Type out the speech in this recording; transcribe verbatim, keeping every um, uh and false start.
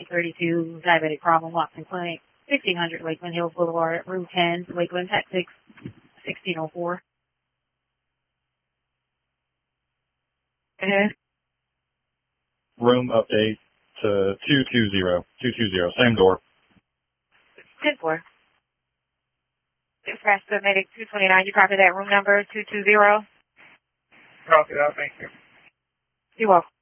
eight thirty-two, diabetic problem, Watson Clinic, sixteen hundred Lakeland Hills Boulevard, room ten, Lakeland, Texas, sixteen oh four. Mm-hmm. Room update to two two zero. two two zero, same door. ten four. Dispatch to Medic two twenty-nine. You copy that room number two two zero? Copy that, thank you. You're welcome.